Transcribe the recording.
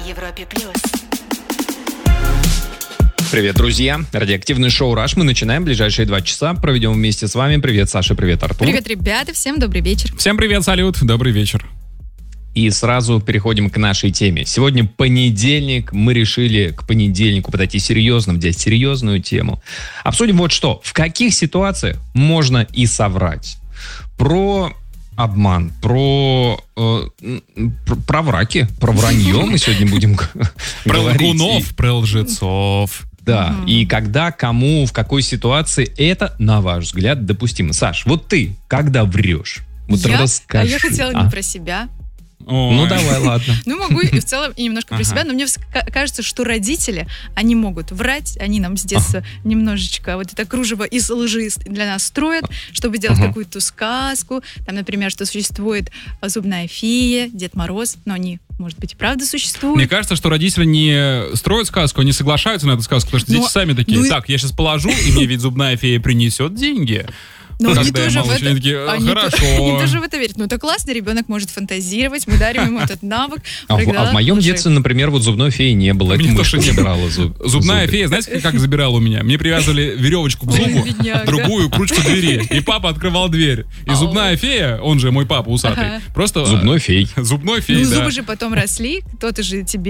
Европе плюс. Привет, друзья! Радиоактивное шоу «Раш». Мы начинаем. Ближайшие 2 часа проведем вместе с вами. Привет, Саша, привет, Артур. Привет, ребята, всем добрый вечер. Всем привет, салют, добрый вечер. И сразу переходим к нашей теме. Сегодня понедельник. Мы решили к понедельнику подойти серьезно, взять серьезную тему. Обсудим вот что. В каких ситуациях можно и соврать? Про обман, про враки, про вранье мы сегодня будем Про говорить. лгунов, про лжецов. Да, и когда, кому, в какой ситуации это, на ваш взгляд, допустимо. Саш, вот ты, когда врешь? Вот расскажи. Я хотела не про себя. Ну, давай, ладно. Ну, могу и в целом и немножко про себя, но мне кажется, что родители, они могут врать, они нам с детства немножечко вот это кружево из лжи для нас строят, чтобы сделать какую-то сказку, там, например, что существует зубная фея, Дед Мороз, но они, может быть, и правда существуют. Мне кажется, что родители не строят сказку, они соглашаются на эту сказку, потому что дети сами такие, так, я сейчас положу, и мне ведь зубная фея принесет деньги. Но они Когда я тоже, малыш, они такие, хорошо. Они тоже в это верят. Ну, это классно, ребенок может фантазировать, мы дарим ему этот навык. А в моем детстве, например, вот зубной феи не было. Это мышка забирала Зубная фея, знаете, как забирала у меня? Мне привязывали веревочку к зубу, другую к ручку двери, и папа открывал дверь. И зубная фея, он же мой папа усатый, просто... Зубной фей. Зубной фей, ну, да. зубы же потом росли, кто-то же тебе